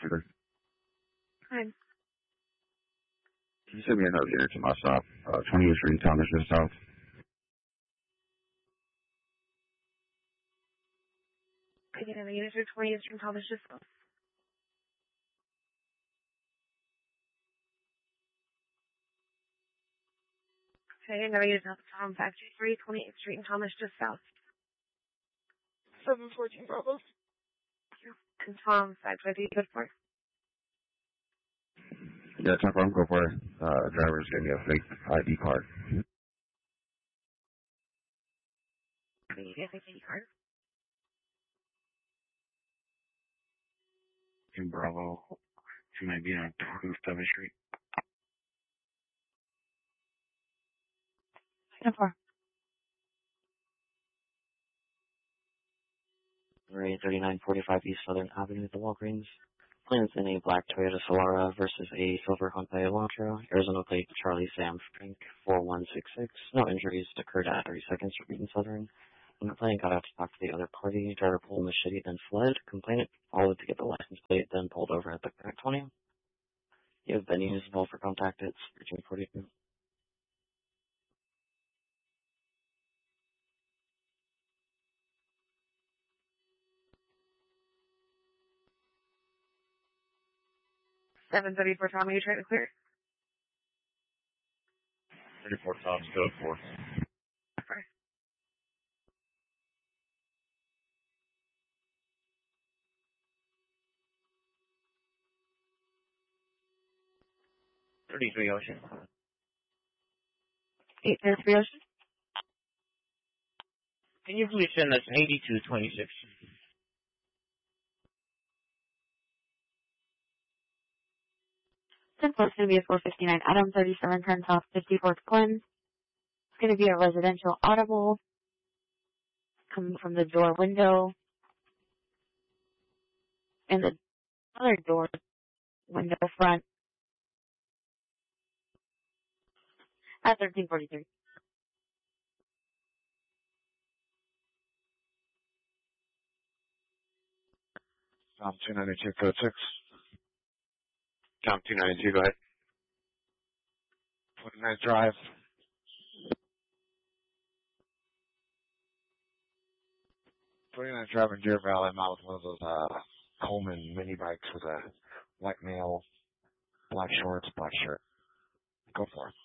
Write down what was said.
Sure. Hi. Can you send me a note here to my stop? 20th Street, Thomas, just south. Could you have a unit for 20th Street, Thomas, just south? Okay, another unit from Factory 3, 28th Street and Thomas, just south. 714 Bravo. And Tom, Factory, good for? Yeah, time for him, go for it. Driver's gave me a fake ID card. Can you get a fake ID card? In Bravo, she might be on 27th Street. Good for. 3945 East Southern Avenue at the Walgreens. Plans in a black Toyota Solara versus a silver Hyundai Elantra. Arizona plate Charlie Sam Frank 4166. No injuries occurred at 32nd Street and Southern. When the plane got out to talk to the other party, driver pulled machete, then fled. Complainant followed to get the license plate, then pulled over at the Connect 20. You have been usable for contact. It's Virginia 42. Seven 34 Tom, are you trying to clear? 34 Tom's code 4. Sorry. Ocean. 833 Ocean. Can you please send us 8226? It's going to be a 459 Adam 37 turns off 54th Glen. It's going to be a residential audible coming from the door window and the other door window front at 1343. Tom 292 code 6. Tom 292, go ahead. 29th Drive. 29th Drive in Deer Valley. I'm out with one of those Coleman mini bikes with a white male, black shorts, black shirt. Go for it.